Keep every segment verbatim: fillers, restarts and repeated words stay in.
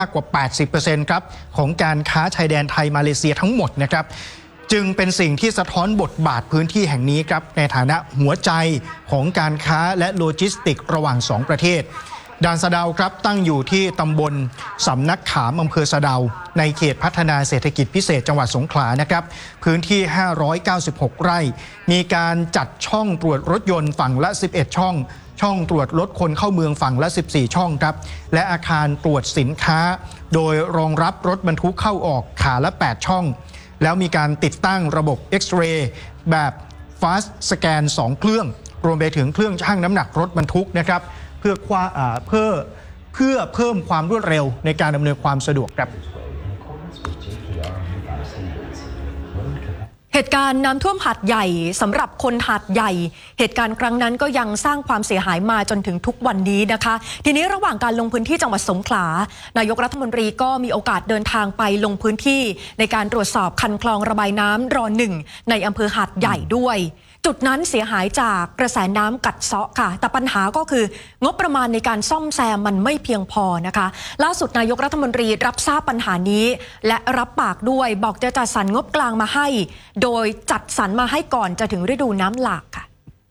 มากกว่า แปดสิบเปอร์เซ็นต์ ครับของการค้าชายแดนไทยมาเลเซียทั้งหมดนะครับจึงเป็นสิ่งที่สะท้อนบทบาทพื้นที่แห่งนี้ครับในฐานะหัวใจของการค้าและโลจิสติกระหว่างสองประเทศด่านสะเดาครับตั้งอยู่ที่ตำบลสำนักขามอำเภอสะเดาในเขตพัฒนาเศรษฐกิจพิเศษจังหวัดสงขลานะครับพื้นที่ห้าร้อยเก้าสิบหกไร่มีการจัดช่องตรวจรถยนต์ฝั่งละสิบเอ็ดช่องช่องตรวจรถคนเข้าเมืองฝั่งละสิบสี่ช่องครับและอาคารตรวจสินค้าโดยรองรับรถบรรทุกเข้าออกขาละแปดช่องแล้วมีการติดตั้งระบบเอ็กซเรย์แบบ Fast Scan สองเครื่องรวมไปถึงเครื่องชั่งน้ำหนักรถบรรทุกนะครับเพื่อเพื่อเพื่อเพิ่มความรวดเร็วในการดำเนินความสะดวกครับเหตุการณ์น้ำท่วมหาดใหญ่สำหรับคนหาดใหญ่เหตุการณ์ครั้งนั้นก็ยังสร้างความเสียหายมาจนถึงทุกวันนี้นะคะทีนี้ระหว่างการลงพื้นที่จังหวัดสงขลานายกรัฐมนตรีก็มีโอกาสเดินทางไปลงพื้นที่ในการตรวจสอบคันคลองระบายน้ำรอหนึ่งในอำเภอหาดใหญ่ด้วยจุดนั้นเสียหายจากกระแสน้ำกัดเซาะค่ะแต่ปัญหาก็คืองบประมาณในการซ่อมแซมมันไม่เพียงพอนะคะล่าสุดนายกรัฐมนตรีรับทราบปัญหานี้และรับปากด้วยบอกจะจัดสรรงบกลางมาให้โดยจัดสรรมาให้ก่อนจะถึงฤดูน้ำหลากค่ะ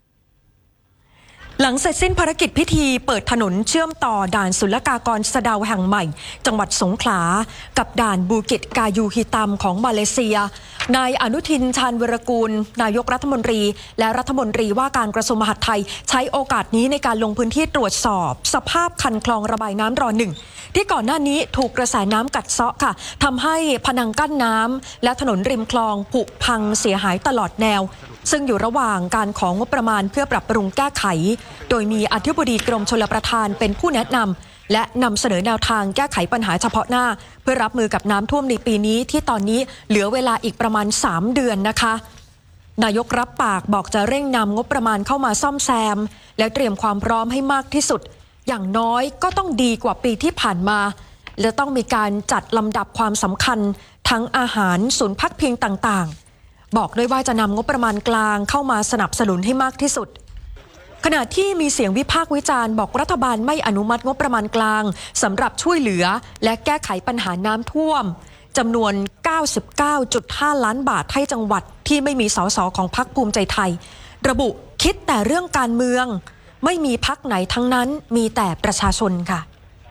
หลังเสร็จสิ้นภารกิจพิธีเปิดถนนเชื่อมต่อด่านศุลกากรสะเดาแห่งใหม่จังหวัดสงขลากับด่านบูกิตกายูฮิตัมของมาเลเซียนายอนุทินชาญวิรากูลนายกรัฐมนตรีและรัฐมนตรีว่าการกระทรวงมหาดไทยใช้โอกาสนี้ในการลงพื้นที่ตรวจสอบสภาพคันคลองระบายน้ำรอหนึ่งที่ก่อนหน้านี้ถูกกระแสน้ำกัดเซาะค่ะทำให้พนังกั้นน้ำและถนนริมคลองผุพังเสียหายตลอดแนวซึ่งอยู่ระหว่างการของงบประมาณเพื่อปรับปรุงแก้ไขโดยมีอธิบดีกรมชลประทานเป็นผู้แนะนำและนำเสนอแนวทางแก้ไขปัญหาเฉพาะหน้าเพื่อรับมือกับน้ำท่วมในปีนี้ที่ตอนนี้เหลือเวลาอีกประมาณสามเดือนนะคะนายกรับปากบอกจะเร่งนำงบประมาณเข้ามาซ่อมแซมและเตรียมความพร้อมให้มากที่สุดอย่างน้อยก็ต้องดีกว่าปีที่ผ่านมาและต้องมีการจัดลำดับความสำคัญทั้งอาหารศูนย์พักพิงต่างๆบอกด้วยว่าจะนำงบประมาณกลางเข้ามาสนับสนุนให้มากที่สุดขณะที่มีเสียงวิพากษ์วิจารณ์บอกรัฐบาลไม่อนุมัติงบประมาณกลางสำหรับช่วยเหลือและแก้ไขปัญหาน้ำท่วมจำนวน เก้าสิบเก้าจุดห้า ล้านบาทให้จังหวัดที่ไม่มีสสของพรรคภูมิใจไทยระบุคิดแต่เรื่องการเมืองไม่มีพรรคไหนทั้งนั้นมีแต่ประชาชนค่ะ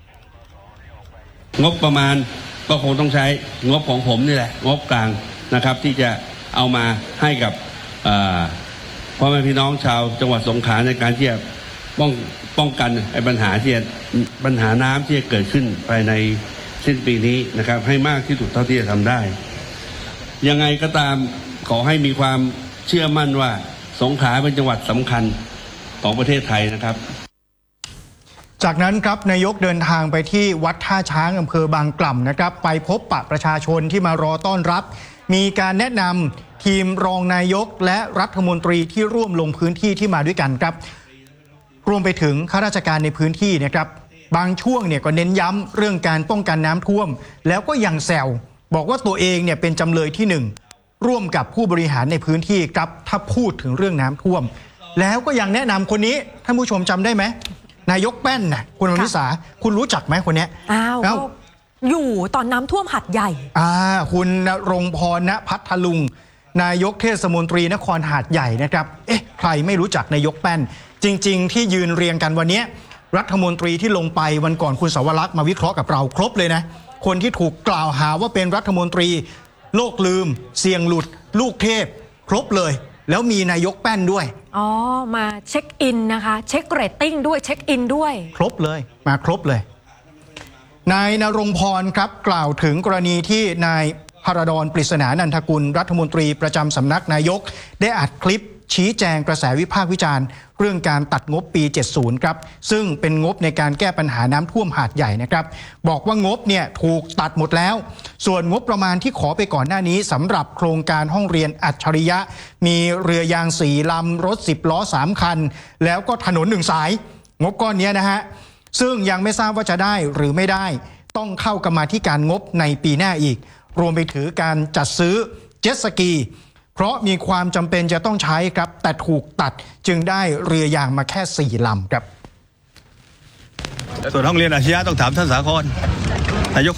งบประมาณก็คงต้องใช้งบของผมนี่แหละงบกลางนะครับที่จะเอามาให้กับพ่อแม่พี่น้องชาวจังหวัดสงขลาในการที่จะป้องป้องกันไอ้ปัญหาที่ปัญหาน้ำที่จะเกิดขึ้นภายในสิ้นปีนี้นะครับให้มากที่สุดเท่าที่จะทำได้ยังไงก็ตามขอให้มีความเชื่อมั่นว่าสงขลาเป็นจังหวัดสำคัญของประเทศไทยนะครับจากนั้นครับนายกเดินทางไปที่วัดท่าช้างอำเภอบางกล่ำนะครับไปพบปะประชาชนที่มารอต้อนรับมีการแนะนำทีมรองนายกและรัฐมนตรีที่ร่วมลงพื้นที่ที่มาด้วยกันครับรวมไปถึงข้าราชการในพื้นที่นะครับบางช่วงเนี่ยก็เน้นย้ำเรื่องการป้องกันน้ำท่วมแล้วก็ยังแซวบอกว่าตัวเองเนี่ยเป็นจำเลยที่หนึ่งร่วมกับผู้บริหารในพื้นที่ครับถ้าพูดถึงเรื่องน้ำท่วมแล้วก็ยังแนะนำคนนี้ท่านผู้ชมจำได้ไหมนายกแป้นนะคุณวณิษาคุณรู้จักไหมคนนี้อ้าวอยู่ตอนน้ำท่วมหัดใหญ่อ่าคุณณรงค์พร ณ พัทลุงนายกเทศมนตรีนครหาดใหญ่นะครับเอ๊ะใครไม่รู้จักนายกแป้นจริงๆที่ยืนเรียงกันวันนี้รัฐมนตรีที่ลงไปวันก่อนคุณสวรักษ์มาวิเคราะห์กับเราครบเลยนะคนที่ถูกกล่าวหาว่าเป็นรัฐมนตรีโลกลืมเสี่ยงหลุดลูกเทพครบเลยแล้วมีนายกแป้นด้วยอ๋อมาเช็คอินนะคะเช็คเรตติ้งด้วยเช็คอินด้วยครบเลยมาครบเลยนายณรงค์พรครับกล่าวถึงกรณีที่นายพรดรปริศนานันทกุลรัฐมนตรีประจำสำนักนายกได้อัดคลิปชี้แจงกระแสวิพากษ์วิจารณ์เรื่องการตัดงบปีเจ็ดสิบครับซึ่งเป็นงบในการแก้ปัญหาน้ำท่วมหาดใหญ่นะครับบอกว่างบเนี่ยถูกตัดหมดแล้วส่วนงบประมาณที่ขอไปก่อนหน้านี้สำหรับโครงการห้องเรียนอัจฉริยะมีเรือยางสี่ลำรถสิบล้อสามคันแล้วก็ถนนหนึ่งสายงบก้อนนี้นะฮะซึ่งยังไม่ทราบว่าจะได้หรือไม่ได้ต้องเข้ากรรมาธิการงบในปีหน้าอีกรวมไปถึงการจัดซื้อเจ็ตสกีเพราะมีความจำเป็นจะต้องใช้ครับแต่ถูกตัดจึงได้เรือยางมาแค่สี่ลำครับส่วนห้องเรียนอาชีพต้องถามท่านสาคร